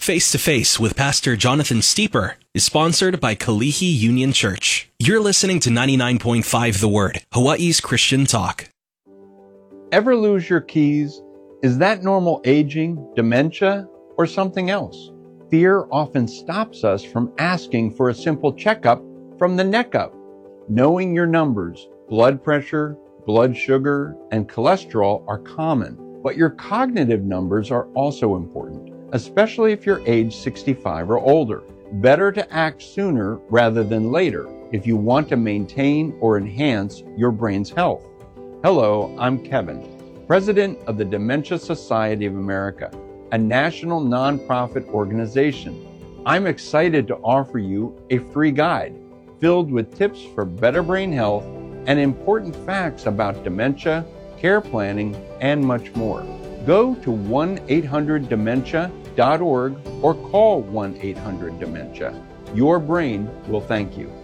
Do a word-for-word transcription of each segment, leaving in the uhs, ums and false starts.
Face to Face with Pastor Jonathan Steeper is sponsored by Kalihi Union Church. You're listening to ninety-nine point five The Word, Hawaii's Christian talk. Ever lose your keys? Is that normal aging, dementia, or something else? Fear often stops us from asking for a simple checkup from the neck up. Knowing your numbers, blood pressure, blood sugar, and cholesterol are common, but your cognitive numbers are also important, especially if you're age sixty-five or older. Better to act sooner rather than later if you want to maintain or enhance your brain's health. Hello, I'm Kevin, President of the Dementia Society of America, a national nonprofit organization. I'm excited to offer you a free guide filled with tips for better brain health and important facts about dementia, care planning, and much more. Go to one eight hundred dementia dot org or call one eight hundred dementia. Your brain will thank you.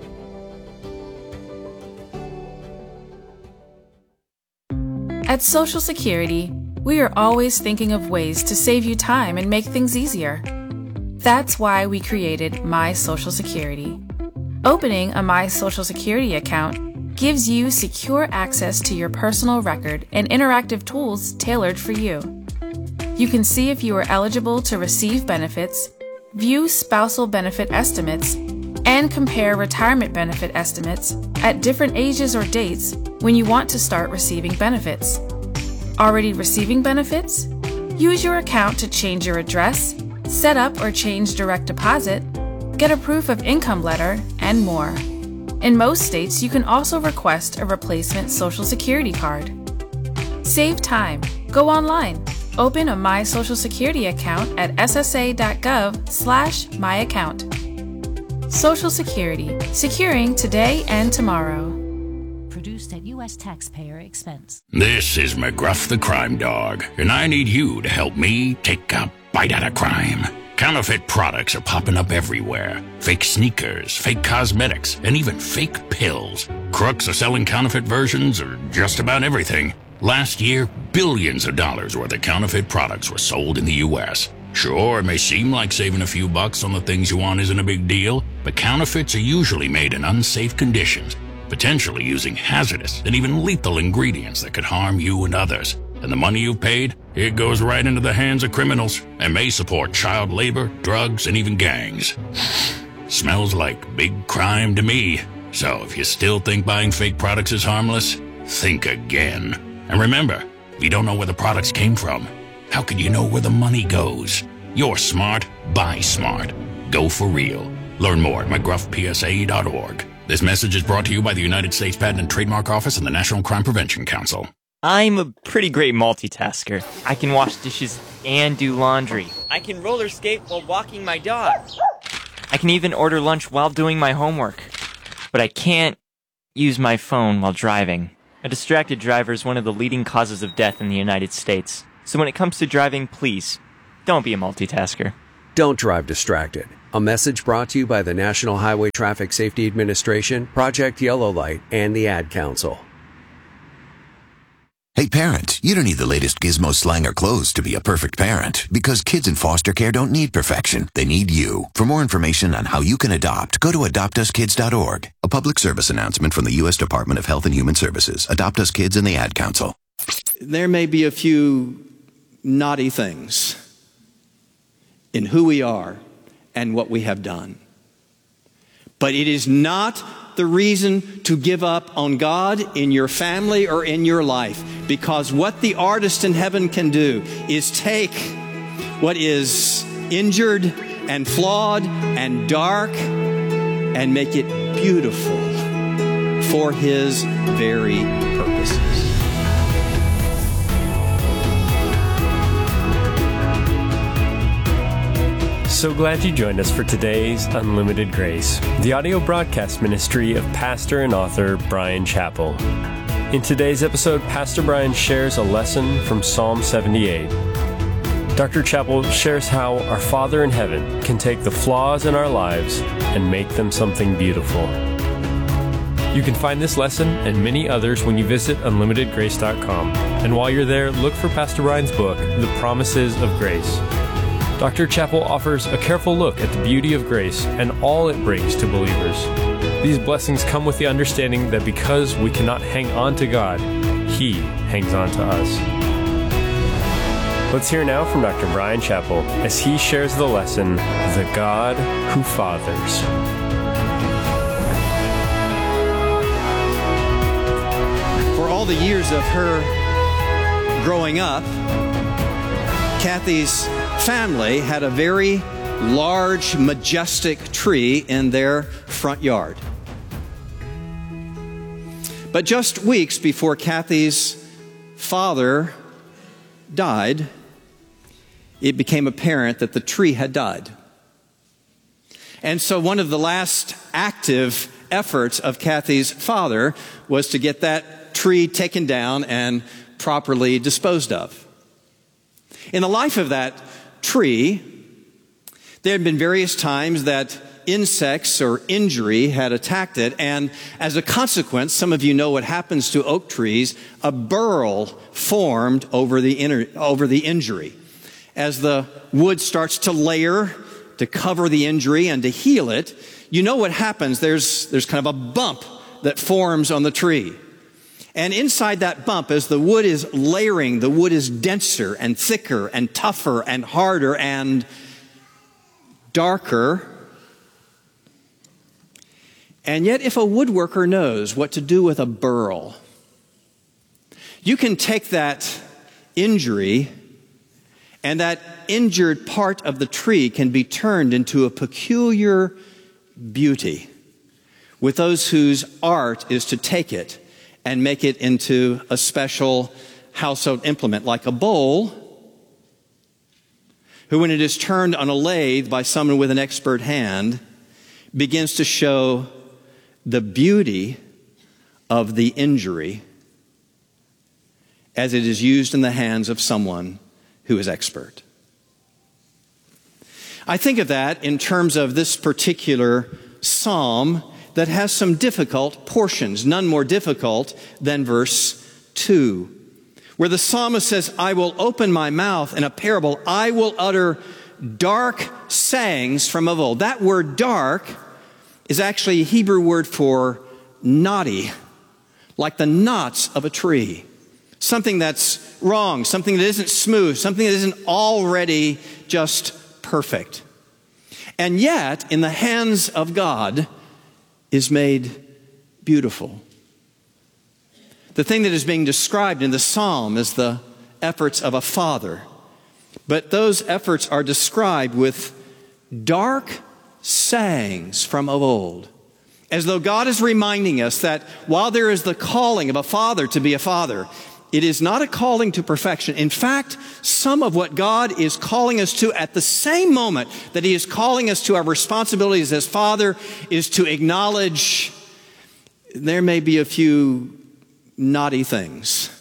At Social Security, we are always thinking of ways to save you time and make things easier. That's why we created My Social Security. Opening a My Social Security account gives you secure access to your personal record and interactive tools tailored for you. You can see if you are eligible to receive benefits, view spousal benefit estimates, and compare retirement benefit estimates at different ages or dates when you want to start receiving benefits. Already receiving benefits? Use your account to change your address, set up or change direct deposit, get a proof of income letter, and more. In most states, you can also request a replacement Social Security card. Save time. Go online. Open a My Social Security account at s s a dot gov slash my account. Social Security, securing today and tomorrow. Produced at U S taxpayer expense. This is McGruff the Crime Dog, and I need you to help me take a bite out of crime. Counterfeit products are popping up everywhere. Fake sneakers, fake cosmetics, and even fake pills. Crooks are selling counterfeit versions of just about everything. Last year, billions of dollars worth of counterfeit products were sold in the U S Sure, it may seem like saving a few bucks on the things you want isn't a big deal, but counterfeits are usually made in unsafe conditions, potentially using hazardous and even lethal ingredients that could harm you and others. And the money you've paid, it goes right into the hands of criminals and may support child labor, drugs, and even gangs. Smells like big crime to me. So if you still think buying fake products is harmless, think again. And remember, if you don't know where the products came from, how can you know where the money goes? You're smart, buy smart. Go for real. Learn more at mcgruff p s a dot org. This message is brought to you by the United States Patent and Trademark Office and the National Crime Prevention Council. I'm a pretty great multitasker. I can wash dishes and do laundry. I can roller skate while walking my dog. I can even order lunch while doing my homework. But I can't use my phone while driving. A distracted driver is one of the leading causes of death in the United States. So when it comes to driving, please, don't be a multitasker. Don't drive distracted. A message brought to you by the National Highway Traffic Safety Administration, Project Yellow Light, and the Ad Council. Hey parent, you don't need the latest gizmo slang or clothes to be a perfect parent, because kids in foster care don't need perfection. They need you. For more information on how you can adopt, go to adopt us kids dot org. A public service announcement from the U S Department of Health and Human Services, Adopt Us Kids, and the Ad Council. There may be a few naughty things in who we are and what we have done, but it is not the reason to give up on God in your family or in your life, because what the artist in heaven can do is take what is injured and flawed and dark and make it beautiful for His very purposes. So glad you joined us for today's Unlimited Grace, the audio broadcast ministry of pastor and author Bryan Chapell. In today's episode, Pastor Bryan shares a lesson from Psalm seventy-eight. Doctor Chapell shares how our Father in heaven can take the flaws in our lives and make them something beautiful. You can find this lesson and many others when you visit unlimited grace dot com. And while you're there, look for Pastor Bryan's book, The Promises of Grace. Doctor Chappell offers a careful look at the beauty of grace and all it brings to believers. These blessings come with the understanding that because we cannot hang on to God, He hangs on to us. Let's hear now from Doctor Bryan Chapell as he shares the lesson, The God Who Fathers. For all the years of her growing up, Kathy's family had a very large, majestic tree in their front yard. But just weeks before Kathy's father died, it became apparent that the tree had died. And so one of the last active efforts of Kathy's father was to get that tree taken down and properly disposed of. In the life of that tree, there had been various times that insects or injury had attacked it, and as a consequence, some of you know what happens to oak trees, a burl formed over the, inner, over the injury. As the wood starts to layer to cover the injury and to heal it, you know what happens. There's, there's kind of a bump that forms on the tree. And inside that bump, as the wood is layering, the wood is denser and thicker and tougher and harder and darker. And yet, if a woodworker knows what to do with a burl, you can take that injury, and that injured part of the tree can be turned into a peculiar beauty with those whose art is to take it and make it into a special household implement, like a bowl, who, when it is turned on a lathe by someone with an expert hand, begins to show the beauty of the injury as it is used in the hands of someone who is expert. I think of that in terms of this particular psalm that has some difficult portions, none more difficult than verse two, where the psalmist says, I will open my mouth in a parable, I will utter dark sayings from of old. That word dark is actually a Hebrew word for knotty, like the knots of a tree. Something that's wrong, something that isn't smooth, something that isn't already just perfect. And yet, in the hands of God, is made beautiful. The thing that is being described in the psalm is the efforts of a father. But those efforts are described with dark sayings from of old, as though God is reminding us that while there is the calling of a father to be a father, it is not a calling to perfection. In fact, some of what God is calling us to at the same moment that He is calling us to our responsibilities as Father is to acknowledge there may be a few naughty things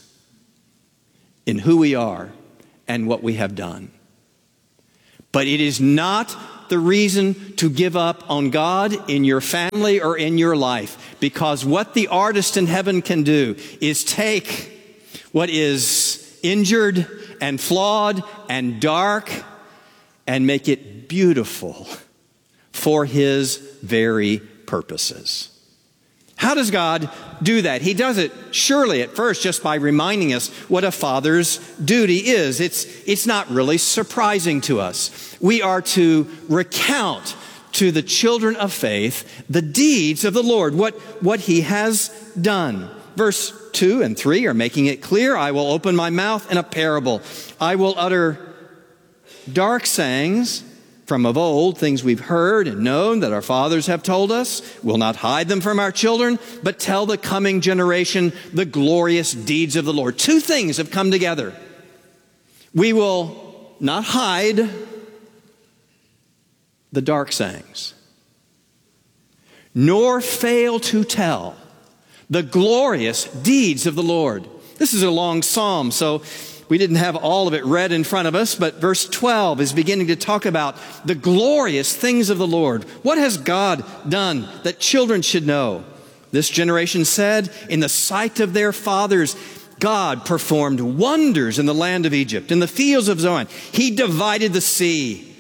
in who we are and what we have done. But it is not the reason to give up on God in your family or in your life, because what the artist in heaven can do is take what is injured and flawed and dark and make it beautiful for His very purposes. How does God do that? He does it surely at first just by reminding us what a father's duty is. It's, it's not really surprising to us. We are to recount to the children of faith the deeds of the Lord, what, what He has done. Verse two and three are making it clear. I will open my mouth in a parable. I will utter dark sayings from of old, things we've heard and known that our fathers have told us. We'll not hide them from our children, but tell the coming generation the glorious deeds of the Lord. Two things have come together. We will not hide the dark sayings, nor fail to tell the glorious deeds of the Lord. This is a long psalm, so we didn't have all of it read in front of us, but verse twelve is beginning to talk about the glorious things of the Lord. What has God done that children should know? This generation said, in the sight of their fathers, God performed wonders in the land of Egypt, in the fields of Zoan. He divided the sea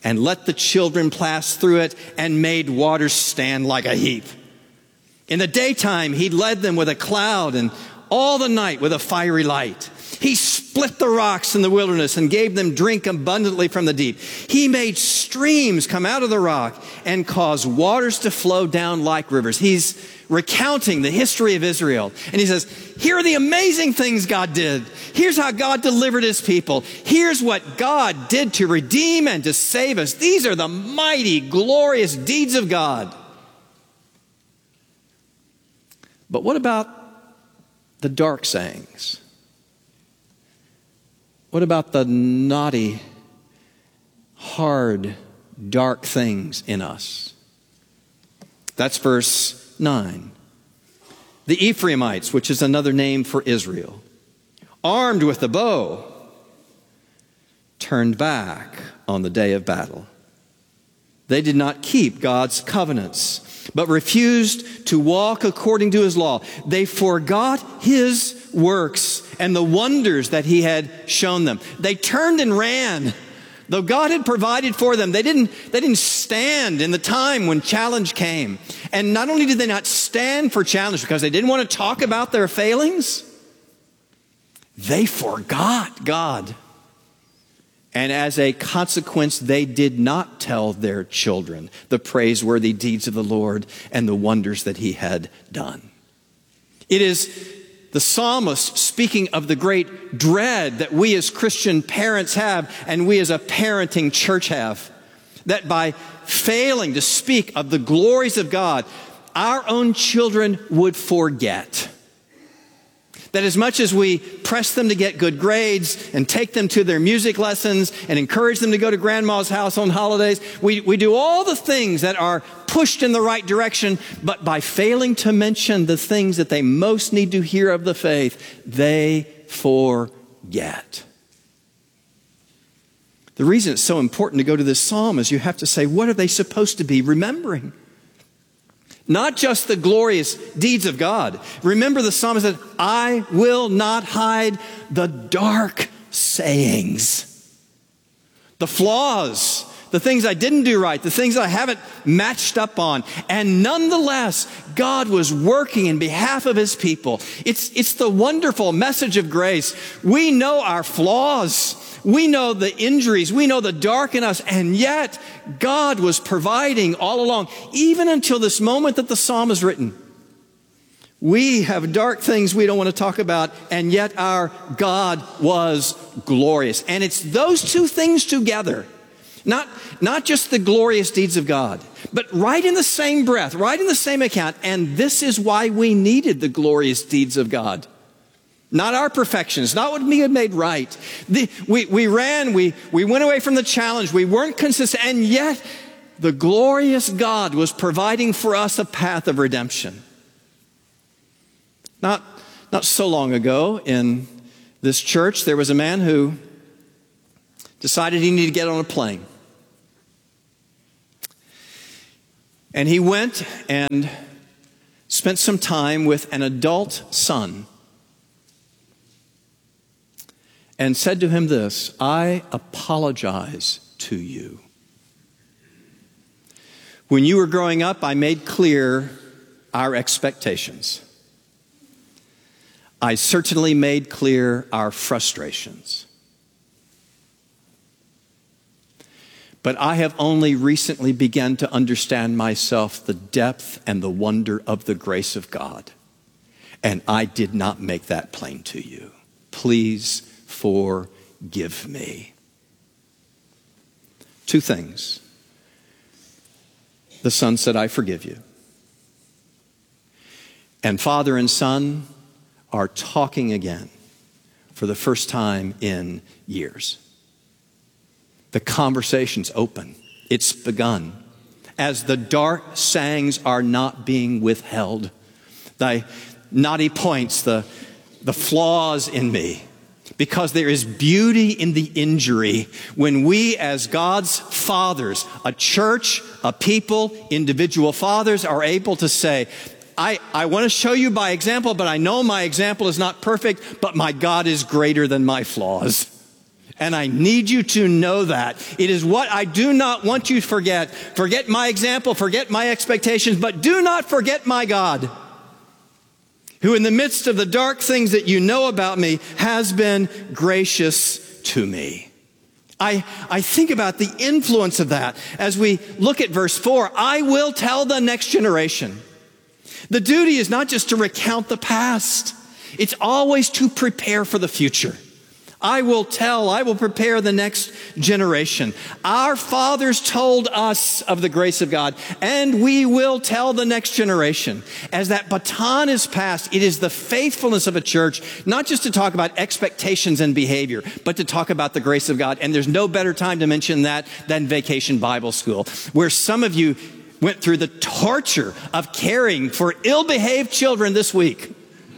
and let the children pass through it, and made waters stand like a heap. In the daytime, he led them with a cloud, and all the night with a fiery light. He split the rocks in the wilderness and gave them drink abundantly from the deep. He made streams come out of the rock and caused waters to flow down like rivers. He's recounting the history of Israel. And he says, here are the amazing things God did. Here's how God delivered his people. Here's what God did to redeem and to save us. These are the mighty, glorious deeds of God. But what about the dark sayings? What about the naughty, hard, dark things in us? That's verse nine. The Ephraimites, which is another name for Israel, armed with the bow, turned back on the day of battle. They did not keep God's covenants, but refused to walk according to his law. They forgot his works and the wonders that he had shown them. They turned and ran. Though God had provided for them, they didn't, they didn't stand in the time when challenge came. And not only did they not stand for challenge because they didn't want to talk about their failings, they forgot God. And as a consequence, they did not tell their children the praiseworthy deeds of the Lord and the wonders that he had done. It is the psalmist speaking of the great dread that we as Christian parents have and we as a parenting church have. That by failing to speak of the glories of God, our own children would forget. That as much as we press them to get good grades and take them to their music lessons and encourage them to go to grandma's house on holidays, we, we do all the things that are pushed in the right direction, but by failing to mention the things that they most need to hear of the faith, they forget. The reason it's so important to go to this psalm is you have to say, what are they supposed to be remembering? Not just the glorious deeds of God. Remember, the psalmist said, I will not hide the dark sayings, the flaws, the things I didn't do right, the things I haven't matched up on. And nonetheless, God was working in behalf of his people. It's, it's the wonderful message of grace. We know our flaws. We know the injuries. We know the dark in us. And yet, God was providing all along, even until this moment that the psalm is written. We have dark things we don't want to talk about, and yet our God was glorious. And it's those two things together. Not, not just the glorious deeds of God, but right in the same breath, right in the same account. And this is why we needed the glorious deeds of God. Not our perfections, not what we had made right. The, we, we ran, we, we went away from the challenge, we weren't consistent, and yet the glorious God was providing for us a path of redemption. Not, not so long ago in this church, there was a man who decided he needed to get on a plane. And he went and spent some time with an adult son and said to him this, I apologize to you. When you were growing up, I made clear our expectations. I certainly made clear our frustrations. But I have only recently begun to understand myself the depth and the wonder of the grace of God. And I did not make that plain to you. Please forgive me. Two things. The son said, I forgive you. And father and son are talking again for the first time in years. The conversation's open. It's begun. As the dark sayings are not being withheld, the naughty points, the, the flaws in me, because there is beauty in the injury when we as God's fathers, a church, a people, individual fathers are able to say, I, I want to show you by example, but I know my example is not perfect, but my God is greater than my flaws. And I need you to know that. It is what I do not want you to forget. Forget my example, forget my expectations, but do not forget my God, who in the midst of the dark things that you know about me has been gracious to me. I, I think about the influence of that as we look at verse four. I will tell the next generation. The duty is not just to recount the past. It's always to prepare for the future. I will tell, I will prepare the next generation. Our fathers told us of the grace of God, and we will tell the next generation. As that baton is passed, it is the faithfulness of a church, not just to talk about expectations and behavior, but to talk about the grace of God. And there's no better time to mention that than Vacation Bible School, where some of you went through the torture of caring for ill-behaved children this week.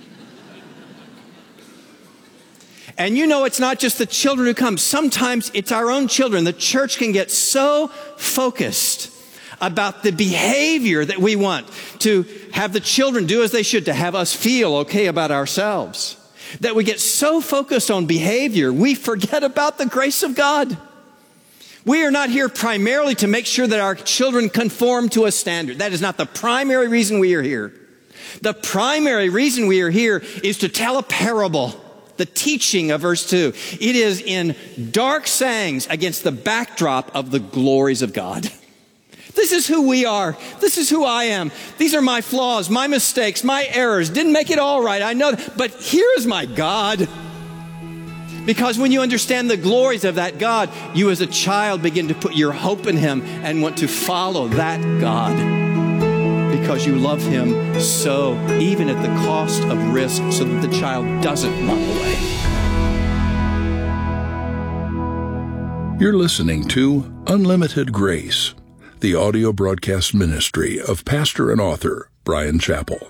And you know, it's not just the children who come. Sometimes it's our own children. The church can get so focused about the behavior that we want to have the children do as they should, to have us feel okay about ourselves, that we get so focused on behavior, we forget about the grace of God. We are not here primarily to make sure that our children conform to a standard. That is not the primary reason we are here. The primary reason we are here is to tell a parable. The teaching of verse two. It is in dark sayings against the backdrop of the glories of God. This is who we are. This is who I am. These are my flaws, my mistakes, my errors. Didn't make it all right. I know that. But here is my God. Because when you understand the glories of that God, you as a child begin to put your hope in Him and want to follow that God. Because you love Him so, even at the cost of risk, so that the child doesn't run away. You're listening to Unlimited Grace, the audio broadcast ministry of pastor and author Bryan Chapell.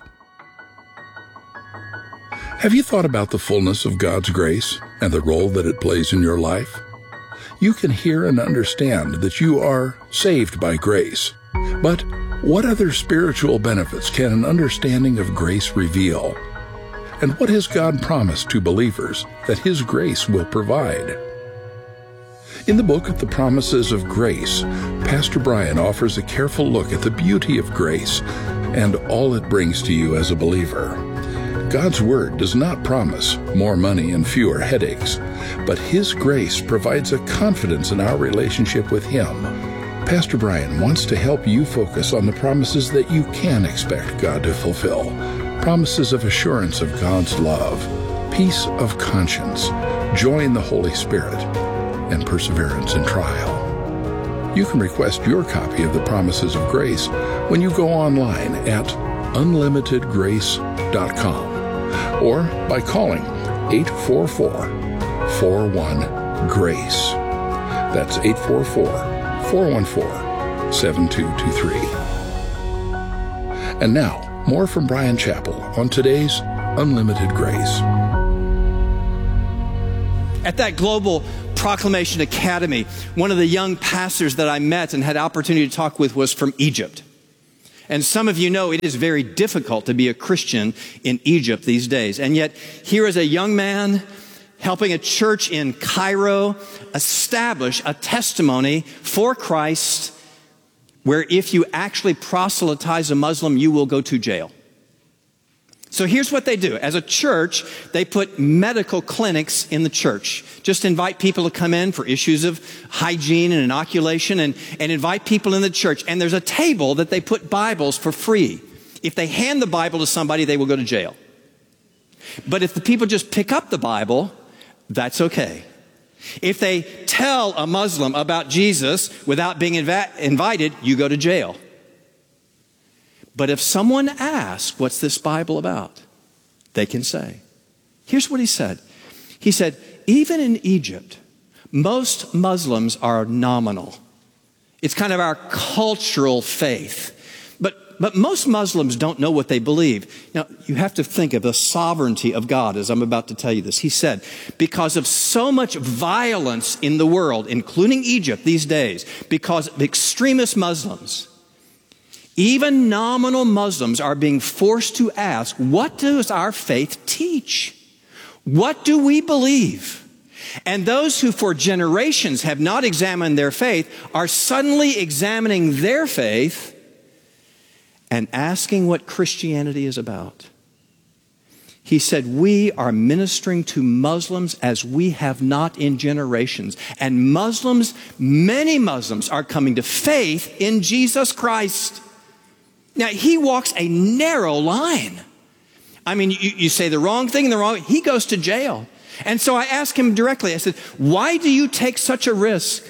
Have you thought about the fullness of God's grace and the role that it plays in your life? You can hear and understand that you are saved by grace, but what other spiritual benefits can an understanding of grace reveal? And what has God promised to believers that His grace will provide? In the book of the Promises of Grace, Pastor Bryan offers a careful look at the beauty of grace and all it brings to you as a believer. God's Word does not promise more money and fewer headaches, but His grace provides a confidence in our relationship with Him. Pastor Bryan wants to help you focus on the promises that you can expect God to fulfill. Promises of assurance of God's love, peace of conscience, joy in the Holy Spirit, and perseverance in trial. You can request your copy of the Promises of Grace when you go online at unlimited grace dot com or by calling eight four four, four one, GRACE. That's eight four four, four one four, seven two two three. And now, more from Bryan Chapell on today's Unlimited Grace. At that Global Proclamation Academy, one of the young pastors that I met and had opportunity to talk with was from Egypt. And some of you know it is very difficult to be a Christian in Egypt these days. And yet, here is a young man helping a church in Cairo establish a testimony for Christ where if you actually proselytize a Muslim, you will go to jail. So here's what they do. As a church, they put medical clinics in the church. Just invite people to come in for issues of hygiene and inoculation and, and invite people in the church. And there's a table that they put Bibles for free. If they hand the Bible to somebody, they will go to jail. But if the people just pick up the Bible, that's okay. If they tell a Muslim about Jesus without being inv- invited, you go to jail. But if someone asks, what's this Bible about? They can say. Here's what he said. He said, even in Egypt, most Muslims are nominal. It's kind of our cultural faith. But, but most Muslims don't know what they believe. Now, you have to think of the sovereignty of God as I'm about to tell you this. He said, because of so much violence in the world, including Egypt these days, because of extremist Muslims, even nominal Muslims are being forced to ask, what does our faith teach? What do we believe? And those who for generations have not examined their faith are suddenly examining their faith and asking what Christianity is about. He said, we are ministering to Muslims as we have not in generations. And Muslims, many Muslims are coming to faith in Jesus Christ. Now, he walks a narrow line. I mean, you, you say the wrong thing in the wrong, he goes to jail. And so I asked him directly, I said, why do you take such a risk?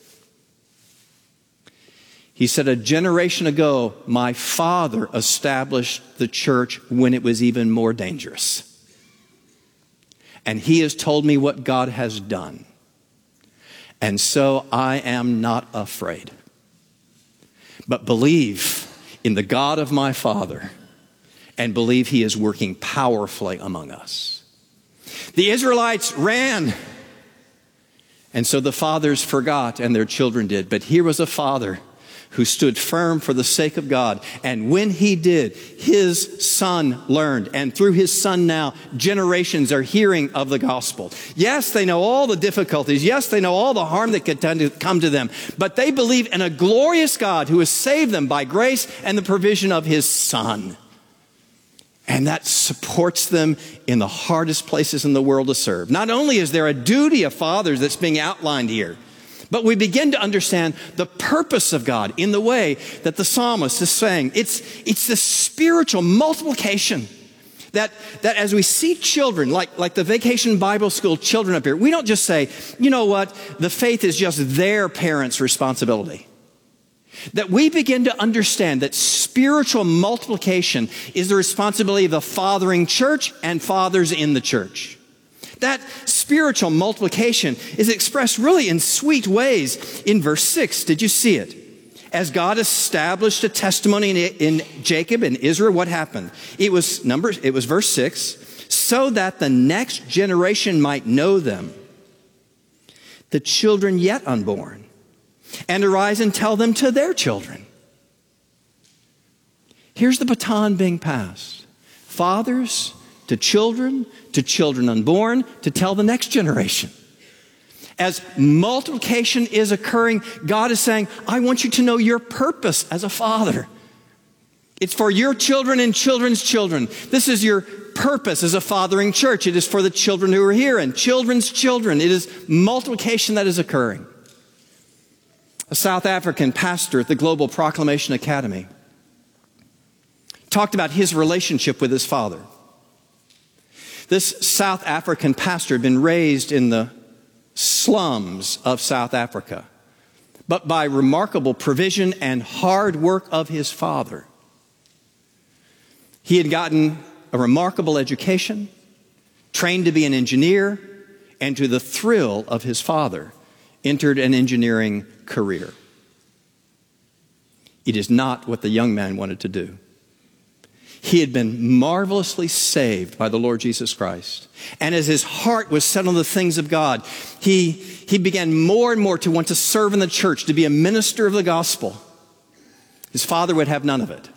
He said, a generation ago, my father established the church when it was even more dangerous. And he has told me what God has done. And so I am not afraid, but believe in the God of my father and believe he is working powerfully among us. The Israelites ran, and so the fathers forgot and their children did. But here was a father who stood firm for the sake of God. And when he did, his son learned. And through his son now, generations are hearing of the gospel. Yes, they know all the difficulties. Yes, they know all the harm that could come to them. But they believe in a glorious God who has saved them by grace and the provision of his son. And that supports them in the hardest places in the world to serve. Not only is there a duty of fathers that's being outlined here, but we begin to understand the purpose of God in the way that the psalmist is saying. It's, it's the spiritual multiplication that, that as we see children, like, like the Vacation Bible School children up here, we don't just say, you know what, the faith is just their parents' responsibility. That we begin to understand that spiritual multiplication is the responsibility of the fathering church and fathers in the church. That spiritual multiplication is expressed really in sweet ways in verse six. Did you see it? As God established a testimony in, in Jacob and Israel, what happened? It was number, it was verse six, so that the next generation might know them, the children yet unborn, and arise and tell them to their children. Here's the baton being passed. Fathers to children, to children unborn, to tell the next generation. As multiplication is occurring, God is saying, I want you to know your purpose as a father. It's for your children and children's children. This is your purpose as a fathering church. It is for the children who are here and children's children. It is multiplication that is occurring. A South African pastor at the Global Proclamation Academy talked about his relationship with his father. This South African pastor had been raised in the slums of South Africa, but by remarkable provision and hard work of his father, he had gotten a remarkable education, trained to be an engineer, and to the thrill of his father, entered an engineering career. It is not what the young man wanted to do. He had been marvelously saved by the Lord Jesus Christ. And as his heart was set on the things of God, he, he began more and more to want to serve in the church, to be a minister of the gospel. His father would have none of it.